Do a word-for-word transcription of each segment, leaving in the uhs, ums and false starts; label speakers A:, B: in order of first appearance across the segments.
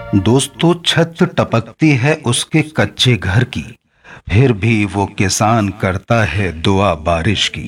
A: दोस्तों, छत टपकती है उसके कच्चे घर की, फिर भी वो किसान करता है दुआ बारिश की।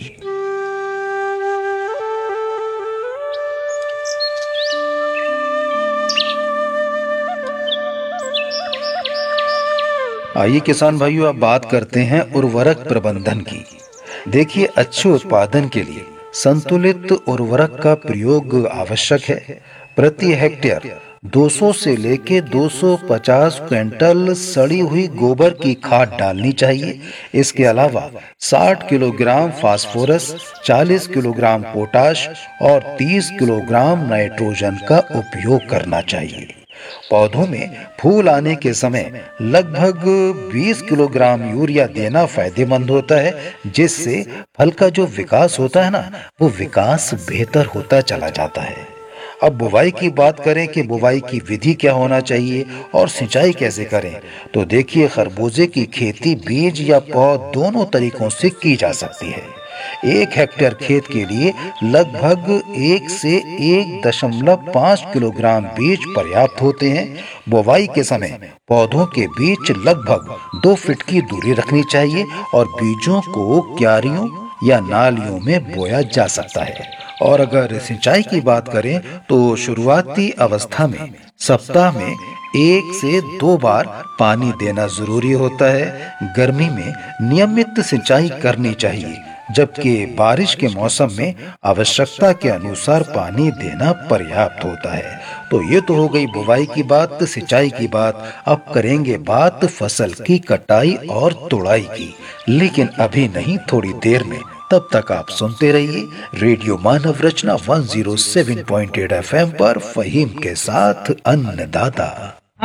A: आइए किसान भाइयों, अब बात करते हैं उर्वरक प्रबंधन की। देखिए, अच्छे उत्पादन के लिए संतुलित उर्वरक का प्रयोग आवश्यक है। प्रति हेक्टेयर दो सौ से लेके दो सौ पचास क्विंटल सड़ी हुई गोबर की खाद डालनी चाहिए। इसके अलावा साठ किलोग्राम फास्फोरस, चालीस किलोग्राम पोटाश और तीस किलोग्राम नाइट्रोजन का उपयोग करना चाहिए। पौधों में फूल आने के समय लगभग बीस किलोग्राम यूरिया देना फायदेमंद होता है, जिससे फल का जो विकास होता है ना, वो विकास बेहतर होता चला जाता है। अब बुवाई की बात करें कि बुवाई की विधि क्या होना चाहिए और सिंचाई कैसे करें, तो देखिए, खरबूजे की खेती बीज या पौध दोनों तरीकों से की जा सकती है। एक हेक्टेयर खेत के लिए लगभग एक से एक दशमलव पाँच किलोग्राम बीज पर्याप्त होते हैं। बुवाई के समय पौधों के बीच लगभग दो फीट की दूरी रखनी चाहिए और बीजों को क्यारियों या नालियों में बोया जा सकता है। और अगर सिंचाई की बात करें तो शुरुआती अवस्था में सप्ताह में एक से दो बार पानी देना जरूरी होता है। गर्मी में नियमित सिंचाई करनी चाहिए, जबकि बारिश के मौसम में आवश्यकता के अनुसार पानी देना पर्याप्त होता है। तो ये तो हो गई बुवाई की बात, सिंचाई की बात। अब करेंगे बात फसल की कटाई और तुड़ाई की, लेकिन अभी नहीं, थोड़ी देर में। तब तक आप सुनते रहिए रेडियो मानव रचना एक सौ सात पॉइंट आठ एफ एम पर फहीम के साथ अन्नदाता।